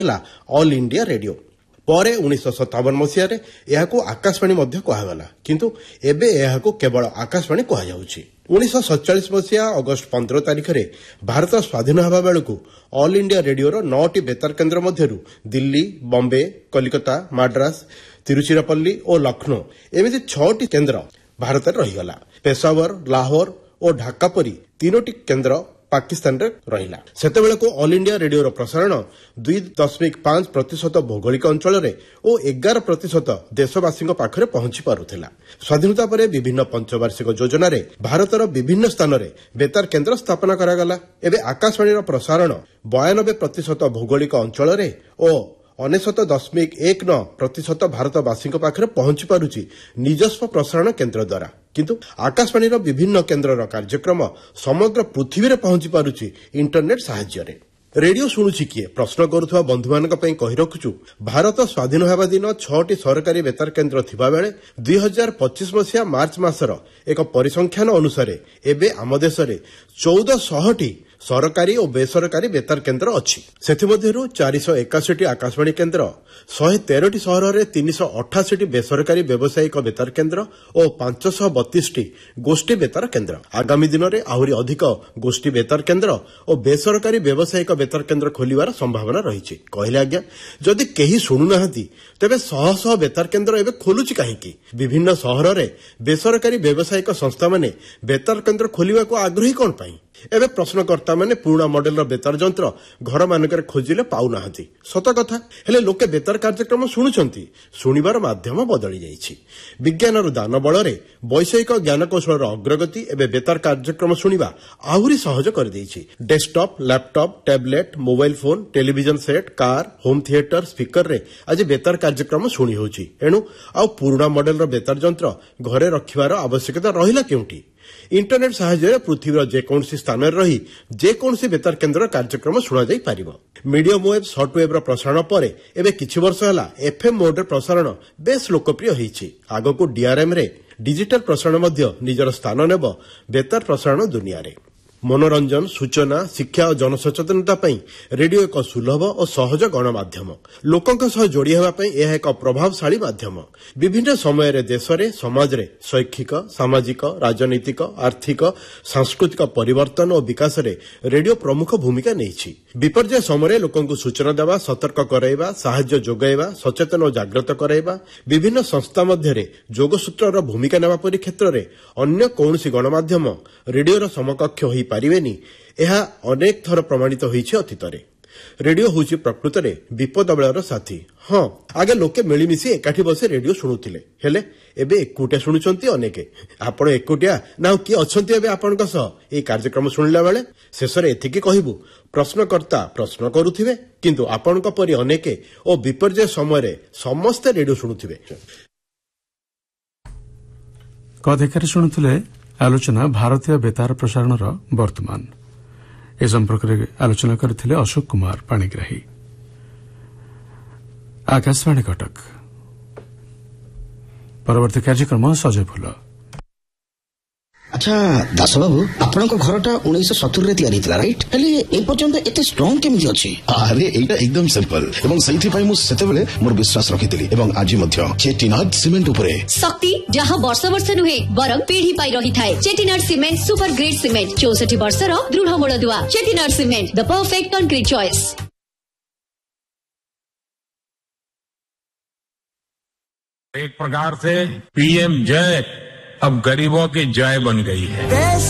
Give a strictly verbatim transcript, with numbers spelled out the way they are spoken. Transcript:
All India radio परे उन्नीस सत्तावन मसीह आकाशवाणी कहगला किंतु एबे एहाको केवल आकाशवाणी कहुछि। उन्नीस सैंतालीस मसीहा अगस्ट पंद्रह तारिख में भारत स्वाधीन होगा बेलू ऑल इंडिया रेडियोर नौटी बेतार केन्द्र मध्यरु दिल्ली, बॉम्बे, कलिकता, मद्रास, तिरुचिरापल्ली और लखनऊ एमती छटी केन्द्र भारत में रहीगला। पेशावर, लाहौर और ढाका परी तीनोटी केन्द्र पाकिस्तान रे रहिला। सेतेबेले को ऑल इंडिया रेडियोर प्रसारण दुई दशमिक पांच प्रतिशत भौगोलिक अंचल और एगार प्रतिशत देशवासी पाखरे पहुंची पारुथिला। स्वाधीनता पर विभिन्न पंचवार्षिक योजना भारतर विभिन्न स्थान में बेतार केन्द्र स्थापना करागला। एबे आकाशवाणी प्रसारण बयानबे प्रतिशत भौगोलिक अंचल और अनेशत दशमिक एक नौ प्रतिशत भारतवासी पाखरे पहुंची पारुछि निजस्व प्रसारण केन्द्र द्वारा। किंतु आकाशवाणी विभिन्न केन्द्र कार्यक्रम समग्र पृथ्वी में पहुंची पारुछि इंटरनेट साहाय्य। रेडियो शुणुछि किए प्रश्न करुवा बंधु मानक पई कहि रखुछु। भारत स्वाधीन होगा दिन छटी सरकारी बेतार केन्द्र थिबा बेले दुई हजार पच्चीस मसीहा मार्च मासर एक परिसंख्यान अनुसार एबे आम देश में चौदह शहटी सरकारी और बेसरकारी बेतार केन्द्र अच्छी। सेथिमध्यरु चार सौ एकाशी आकाशवाणी केन्द्र, शहे तेरह सहर में तीन सौ अठाशी बेसरकारी व्यावसायिक बेतार केन्द्र और पांच सौ बतीस गोष्ठी बेतार केन्द्र। आगामी दिन में आहरी अधिक गोष्ठी बेतार केन्द्र और बेसरकारी व्यावसायिक बेतार केन्द्र खोलिबार संभावना रही। कहले आज्ञा जदि केही शुणुना तेबे शह शह बेतार केन्द्र एबे खोलुछि काहेकि? विभिन्न सहर में बेसरकारी व्यावसायिक संस्था माने बेतार केन्द्र खोलिबा को आग्रही कोन पाई? एबे प्रश्नकर्ता माने पुराना मॉडल बेतार जंत्र घर मानकर खोजिले पाउना। सत कथा हेले लोके बेतार कार्यक्रम शुणुचंती, शुणिबार माध्यम बदली जाइछि। विज्ञानर दान बଳରେ वैषयिक ज्ञानकौशल अग्रगति एबे बेतार कार्यक्रम शुणिबा आहुरी सहज कर देइछि। Desktop, laptop, tablet, mobile phone, television set, car, home theatre, speaker रे आज बेतार कार्यक्रम शुणी होछि। एणु आ पुराना मॉडल बेतार जंत्र घरे रखिबार आवश्यकता रहिला केउठी? इंटरनेट साहाय्य पृथ्वीर जेकोसी स्थान में रही जेकोसी बेतार केन्द्र कार्यक्रम शुणा जाई पारिबो। मीडियम वेब, शॉर्टवेव प्रसारण पर एबे किछि वर्ष होला एफएम मोड रे प्रसारण बेस लोकप्रिय होईछि। आगको डीआरएम रे डिजिटल प्रसारण मध्य निजर स्थान नेब बेतार प्रसारण दुनिया रे। मनोरंजन, सूचना, शिक्षा और जनसचेतनता रेडियो एक सुलभ और सहज गणमाध्यम। लोकों सह जोड़ी होगा यह एक प्रभावशाली माध्यम। विभिन्न समय रे देश रे, समाज रे शैक्षिक, सामाजिक, राजनीतिक, आर्थिक, सांस्कृतिक परिवर्तन और विकास रे रेडियो प्रमुख भूमिका नहीं। विपर्य समय लोकों सूचना देवा, सतर्क कराइबा, साहाय्य जोगाइबा, सचेतन और जागृत कराइबा, विभिन्न संस्था मध्य जोगसूत्र भूमिका नेबा परि क्षेत्र में अन्य कौनसी गणमाध्यम रेडियोर समकक्ष होई पारिबेनी। यह अनेक थर प्रमाणित होईछि अतीत रे। रेडियो होछि प्रकृत रे विपद बेलर साथी। हाँ, आगे लोके मिलिमिशि एकाठी बसे रेडियो शुणुथिले, हेले एबे एकुटिया शुणुचंती अनेके। आपण एकुटिया ना कि अछंती एबे आपनका सह ए कार्यक्रम शुणिला बेले? शेषरे एथिकी कहिबु, प्रश्नकर्ता प्रश्न करुथिबे किंतु आपनका परि अनेके ओ विपर्य समय रे समस्त रेडियो शुणुथिबे। कथेकार शुणुथिले आलोचना भारतीय बेतार प्रसारण वर्तमान ए संपर्क में आलोचना करथिले अशोक कुमार पाणिग्राही। आकाशवाणी कटक परवर्ती कार्यक्रम सजय फूल। अच्छा दास बाबू, आपनक घरटा उन्नीस सत्तर रे तयारी थिला राइट? हेले ए पर्यंत एते स्ट्रांग केमिति अछि? अरे एटा एकदम सिंपल एवं सही पई मु सेतेबेले मोर विश्वास रखितिली एवं आज मध्य चेटिनाड सीमेंट उपरे शक्ति जहां वर्ष वर्ष नुहे बरं पीढ़ी पाई रही थाए। Chettinad cement super grade cement चौसठ वर्षर दृढ़ मूलदुआ। Chettinad cement the perfect concrete choice. एक प्रकार से पीएम जय अब गरीबों की जय बन गई है।